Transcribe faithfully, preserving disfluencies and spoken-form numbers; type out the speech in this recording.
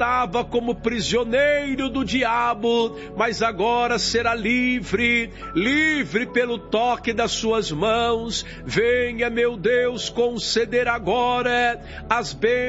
estava como prisioneiro do diabo, mas agora será livre, livre pelo toque das suas mãos. Venha, meu Deus, conceder agora as bênçãos